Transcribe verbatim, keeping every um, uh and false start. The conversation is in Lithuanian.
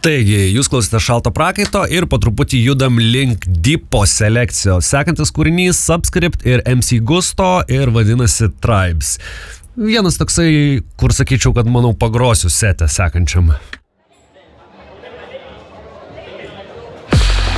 Taigi, jūs klausite Šalto prakaito ir po truputį judam link Deepo selekcijos. Sekantis kūrinys Subscript ir M C Gusto ir vadinasi Tribes. Vienas toksai, kur sakyčiau, kad manau pagrosiu setę sekančiam.